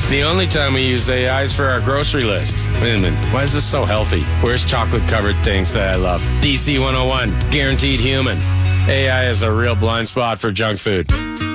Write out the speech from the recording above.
The only time we use AI is for our grocery list. Wait a minute, why is this so healthy? Where's chocolate-covered things that I love? DC 101, guaranteed human. AI is a real blind spot for junk food.